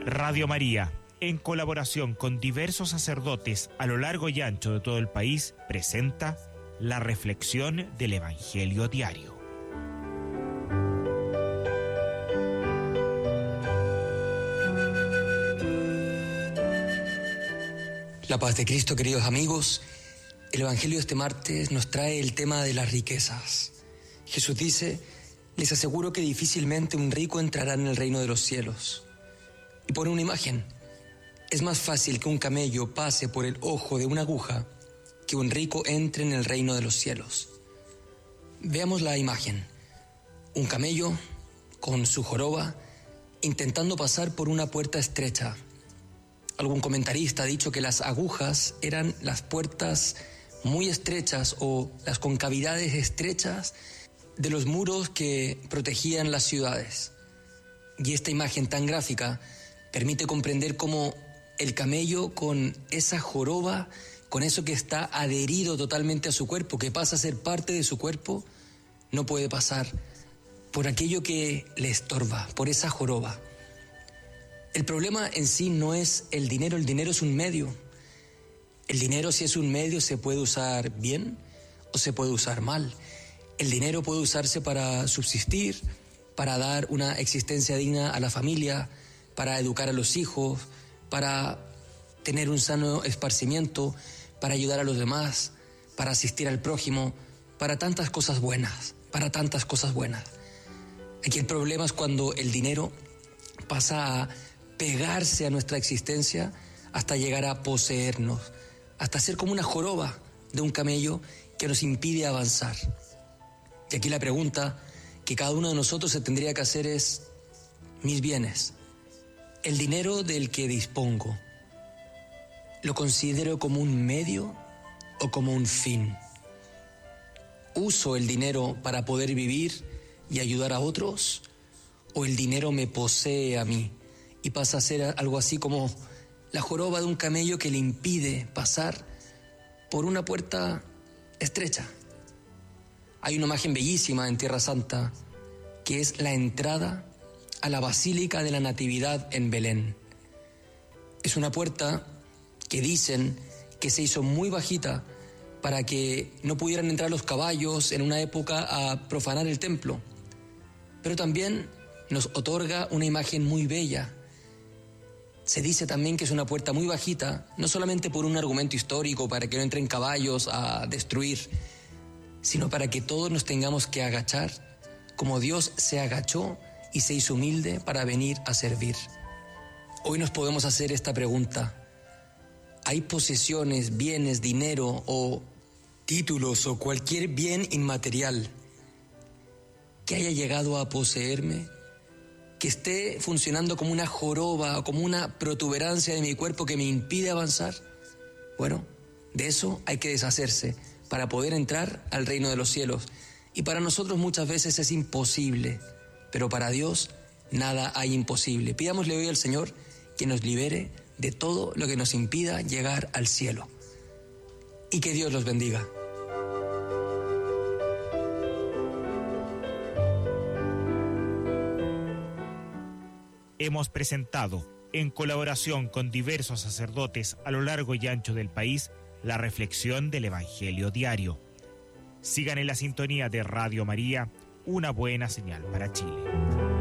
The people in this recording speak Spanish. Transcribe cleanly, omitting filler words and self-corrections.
Radio María, en colaboración con diversos sacerdotes a lo largo y ancho de todo el país, presenta la reflexión del Evangelio diario. La paz de Cristo, queridos amigos. El Evangelio de este martes nos trae el tema de las riquezas. Jesús dice: les aseguro que difícilmente un rico entrará en el reino de los cielos. Y pone una imagen. Es más fácil que un camello pase por el ojo de una aguja que un rico entre en el reino de los cielos. Veamos la imagen. Un camello con su joroba intentando pasar por una puerta estrecha. Algún comentarista ha dicho que las agujas eran las puertas muy estrechas o las concavidades estrechas de los muros que protegían las ciudades. Y esta imagen tan gráfica permite comprender cómo el camello, con esa joroba, con eso que está adherido totalmente a su cuerpo, que pasa a ser parte de su cuerpo, no puede pasar por aquello que le estorba, por esa joroba. El problema en sí no es el dinero es un medio. El dinero, si es un medio, se puede usar bien o se puede usar mal. El dinero puede usarse para subsistir, para dar una existencia digna a la familia, para educar a los hijos, para tener un sano esparcimiento, para ayudar a los demás, para asistir al prójimo, para tantas cosas buenas, Aquí el problema es cuando el dinero pasa a pegarse a nuestra existencia hasta llegar a poseernos, hasta ser como una joroba de un camello que nos impide avanzar. Y aquí la pregunta que cada uno de nosotros se tendría que hacer es: mis bienes, el dinero del que dispongo, ¿lo considero como un medio o como un fin? ¿Uso el dinero para poder vivir y ayudar a otros? ¿O el dinero me posee a mí y pasa a ser algo así como la joroba de un camello que le impide pasar por una puerta estrecha? Hay una imagen bellísima en Tierra Santa que es la entrada a la Basílica de la Natividad en Belén. Es una puerta que dicen que se hizo muy bajita para que no pudieran entrar los caballos en una época a profanar el templo. Pero también nos otorga una imagen muy bella. Se dice también que es una puerta muy bajita, no solamente por un argumento histórico para que no entren caballos a destruir, sino para que todos nos tengamos que agachar, como Dios se agachó y se hizo humilde para venir a servir. Hoy nos podemos hacer esta pregunta: ¿hay posesiones, bienes, dinero o títulos o cualquier bien inmaterial que haya llegado a poseerme, que esté funcionando como una joroba o como una protuberancia de mi cuerpo que me impide avanzar? Bueno, de eso hay que deshacerse para poder entrar al reino de los cielos. Y para nosotros muchas veces es imposible, pero para Dios nada hay imposible. Pidámosle hoy al Señor que nos libere de todo lo que nos impida llegar al cielo. Y que Dios los bendiga. Hemos presentado, en colaboración con diversos sacerdotes a lo largo y ancho del país, la reflexión del Evangelio diario. Sigan en la sintonía de Radio María, una buena señal para Chile.